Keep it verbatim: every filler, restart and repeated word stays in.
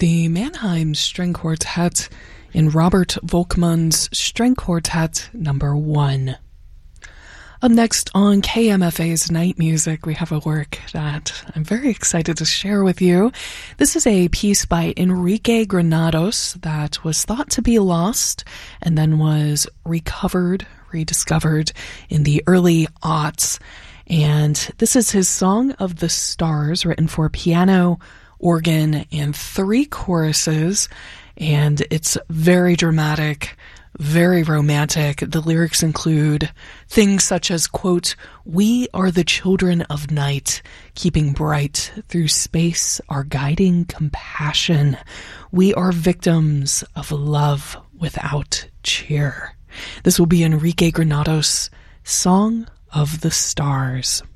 the Mannheim String Quartet in Robert Volkmann's String Quartet number one. Up next on K M F A's Night Music, we have a work that I'm very excited to share with you. This is a piece by Enrique Granados that was thought to be lost and then was recovered, rediscovered in the early aughts. And this is his Song of the Stars, written for piano, organ, and three choruses. And it's very dramatic, very romantic. The lyrics include things such as, quote, "We are the children of night, keeping bright through space our guiding compassion. We are victims of love without cheer." This will be Enrique Granados' Song of the Stars.